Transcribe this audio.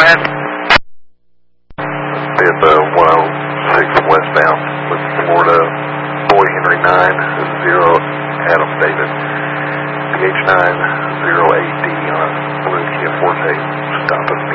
ahead. It's 106 westbound with Florida, Boy Henry 9-0, Adam David, PH 9-08D on a blue Kia Forte, stopping